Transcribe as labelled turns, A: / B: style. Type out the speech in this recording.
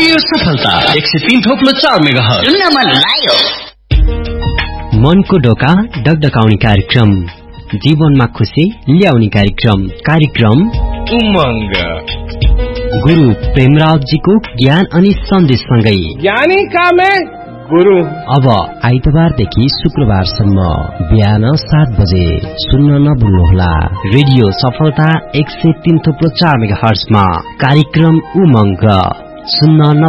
A: Radio सफलता 103.4 megahertz
B: सुन्न मन लाग्यो।
C: मनको ढोका डगडगाउने कार्यक्रम, जीवनमा खुशी ल्याउने कार्यक्रम
A: उमंग।
C: गुरु प्रेमरावजीको ज्ञान अनि सन्देशसँगै
D: ज्ञानी कामे गुरु।
C: अब आइतबारदेखि शुक्रबारसम्म बिहान 7 बजे सुन्न नभुल्नुहोला। रेडियो सफलता 103.4 मेगाहर्जमा कार्यक्रम उमंग सुन्न